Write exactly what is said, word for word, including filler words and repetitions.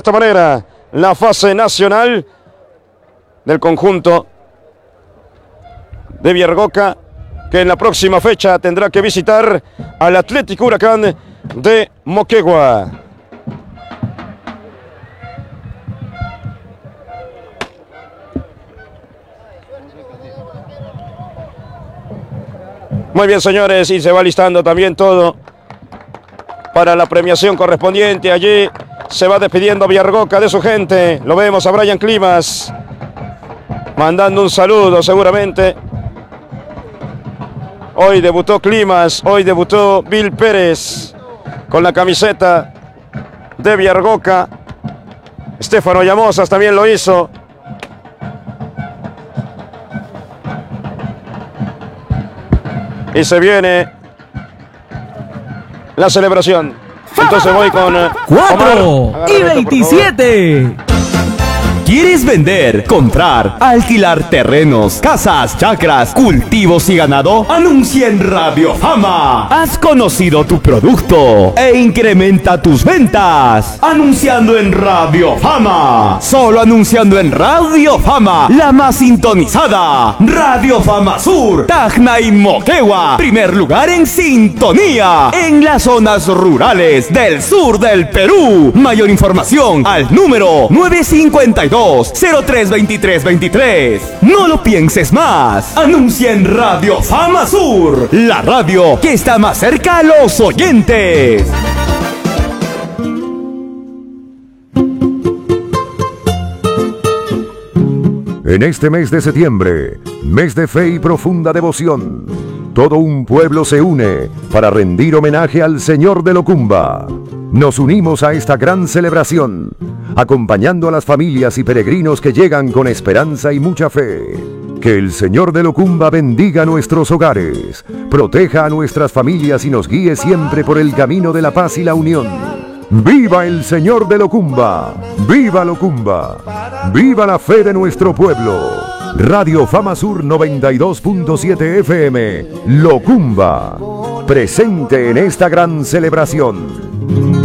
esta manera la fase nacional del conjunto de Viargoca, que en la próxima fecha tendrá que visitar al Atlético Huracán de Moquegua. Muy bien, señores, y se va listando también todo para la premiación correspondiente. Allí se va despidiendo Viargoca de su gente. Lo vemos a Brian Climas mandando un saludo seguramente. Hoy debutó Climas, hoy debutó Bill Pérez con la camiseta de Viargoca. Estefano Llamosas también lo hizo. Y se viene la celebración. Entonces voy con cuatro y veintisiete. ¿Quieres vender, comprar, alquilar terrenos, casas, chacras, cultivos y ganado? Anuncia en Radio Fama. Has conocido tu producto e incrementa tus ventas anunciando en Radio Fama. Solo anunciando en Radio Fama, la más sintonizada. Radio Fama Sur, Tacna y Moquegua. Primer lugar en sintonía en las zonas rurales del sur del Perú. Mayor información al número nueve cinco dos cero tres veintitrés veintitrés. No lo pienses más. Anuncia en Radio Fama Sur, la radio que está más cerca a los oyentes. En este mes de septiembre, mes de fe y profunda devoción, todo un pueblo se une para rendir homenaje al Señor de Locumba. Nos unimos a esta gran celebración, acompañando a las familias y peregrinos que llegan con esperanza y mucha fe. Que el Señor de Locumba bendiga nuestros hogares, proteja a nuestras familias y nos guíe siempre por el camino de la paz y la unión. ¡Viva el Señor de Locumba! ¡Viva Locumba! ¡Viva la fe de nuestro pueblo! Radio Fama Sur noventa y dos punto siete F M, Locumba, presente en esta gran celebración.